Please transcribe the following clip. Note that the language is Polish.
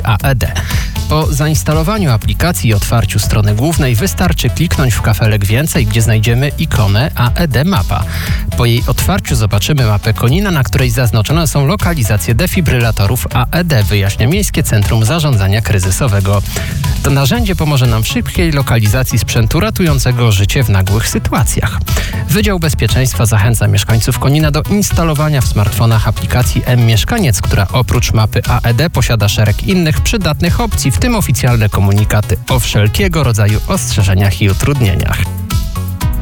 AED. Po zainstalowaniu aplikacji i otwarciu strony głównej wystarczy kliknąć w kafelek Więcej, gdzie znajdziemy ikonę AED Mapa. Po jej otwarciu zobaczymy mapę Konina, na której zaznaczone są lokalizacje defibrylatorów AED, wyjaśnia Miejskie Centrum Zarządzania Kryzysowego. To narzędzie pomoże nam w szybkiej lokalizacji sprzętu ratującego życie w nagłych sytuacjach. Wydział Bezpieczeństwa zachęca mieszkańców Konina do instalowania w smartfonach aplikacji M-Mieszkaniec, która oprócz mapy AED posiada szereg innych przydatnych opcji, w tym oficjalne komunikaty o wszelkiego rodzaju ostrzeżeniach i utrudnieniach.